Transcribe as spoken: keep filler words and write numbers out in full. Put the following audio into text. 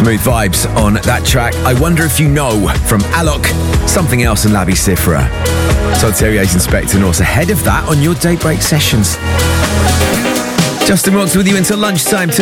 Smooth vibes on that track. I Wonder If You Know from Alok, Something Else and Labi Siffre. Todd Terrier's Inspector Norse ahead of that on your daybreak sessions. Justin Rocks with you until lunchtime.